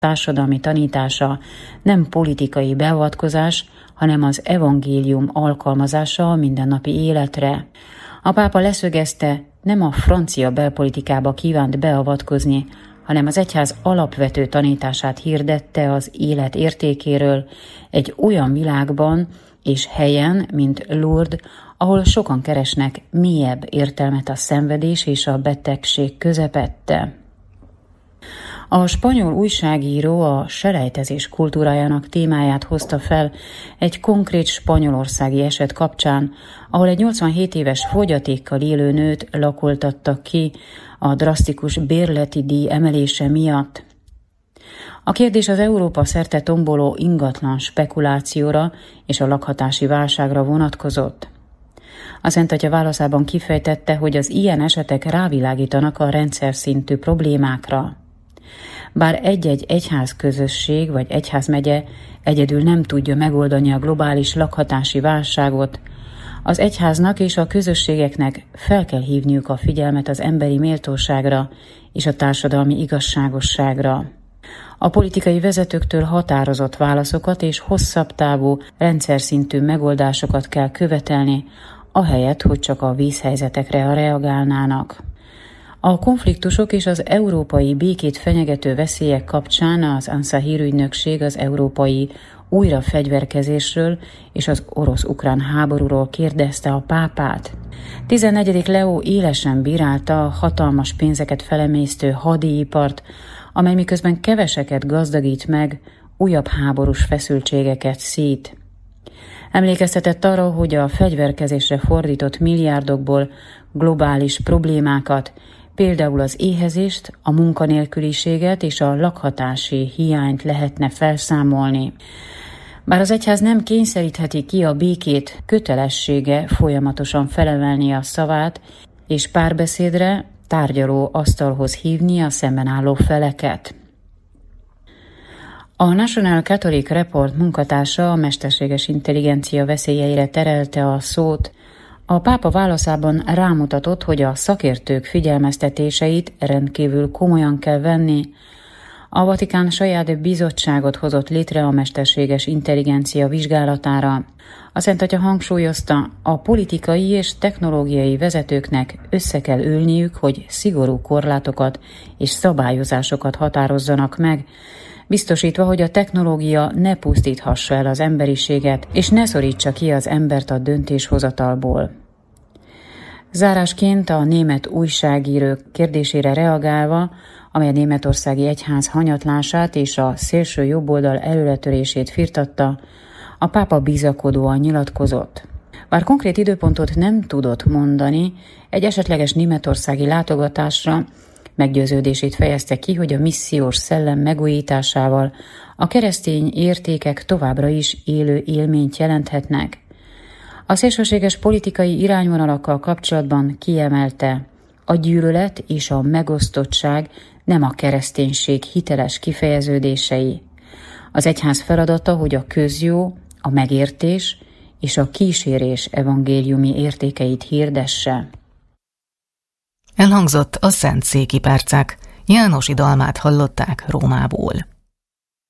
társadalmi tanítása nem politikai beavatkozás, hanem az evangélium alkalmazása a mindennapi életre. A pápa leszögezte, nem a francia belpolitikába kívánt beavatkozni, hanem az egyház alapvető tanítását hirdette az élet értékéről egy olyan világban és helyen, mint Lourdes, ahol sokan keresnek mélyebb értelmet a szenvedés és a betegség közepette. A spanyol újságíró a selejtezés kultúrájának témáját hozta fel egy konkrét spanyolországi eset kapcsán, ahol egy 87 éves fogyatékkal élő nőt lakoltattak ki a drasztikus bérleti díj emelése miatt. A kérdés az Európa szerte tomboló ingatlan spekulációra és a lakhatási válságra vonatkozott. A Szentatya válaszában kifejtette, hogy az ilyen esetek rávilágítanak a rendszer szintű problémákra. Bár egy-egy egyházközösség vagy egyházmegye egyedül nem tudja megoldani a globális lakhatási válságot, az egyháznak és a közösségeknek fel kell hívniuk a figyelmet az emberi méltóságra és a társadalmi igazságosságra. A politikai vezetőktől határozott válaszokat és hosszabb távú rendszerszintű megoldásokat kell követelni, ahelyett, hogy csak a vízhelyzetekre reagálnának. A konfliktusok és az európai békét fenyegető veszélyek kapcsán az ANSA hírügynökség az európai újrafegyverkezésről és az orosz-ukrán háborúról kérdezte a pápát. 14. Leó élesen bírálta a hatalmas pénzeket felemésztő hadipart, amely miközben keveseket gazdagít meg, újabb háborús feszültségeket szít. Emlékeztetett arra, hogy a fegyverkezésre fordított milliárdokból globális problémákat, például az éhezést, a munkanélküliséget és a lakhatási hiányt lehetne felszámolni. Bár az egyház nem kényszerítheti ki a békét, kötelessége folyamatosan felemelni a szavát, és párbeszédre, tárgyaló asztalhoz hívni a szemben álló feleket. A National Catholic Report munkatársa a mesterséges intelligencia veszélyeire terelte a szót. A pápa válaszában rámutatott, hogy a szakértők figyelmeztetéseit rendkívül komolyan kell venni. A Vatikán saját bizottságot hozott létre a mesterséges intelligencia vizsgálatára. A Szentatya hangsúlyozta, a politikai és technológiai vezetőknek össze kell ülniük, hogy szigorú korlátokat és szabályozásokat határozzanak meg, biztosítva, hogy a technológia ne pusztíthassa el az emberiséget, és ne szorítsa ki az embert a döntéshozatalból. Zárásként a német újságírók kérdésére reagálva, amely a németországi egyház hanyatlását és a szélső jobboldal előretörését firtatta, a pápa bizakodóan nyilatkozott. Bár konkrét időpontot nem tudott mondani, egy esetleges németországi látogatásra meggyőződését fejezte ki, hogy a missziós szellem megújításával a keresztény értékek továbbra is élő élményt jelenthetnek. A szélsőséges politikai irányvonalakkal kapcsolatban kiemelte, a gyűlölet és a megosztottság nem a kereszténység hiteles kifejeződései. Az egyház feladata, hogy a közjó, a megértés és a kísérés evangéliumi értékeit hirdesse. Elhangzott a Szentszéki percek. János Idalmát hallották Rómából.